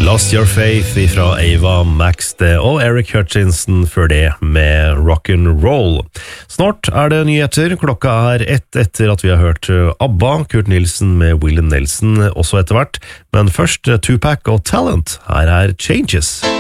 Lost Your Faith fra Ava Max og Eric Hutchinson før det med Rock'n'Roll. Snart det nyheter, klokka 1 etter at vi har hørt ABBA, Kurt Nilsen med Willie Nelson også etter hvert, men først Tupac og Talent, her Changes.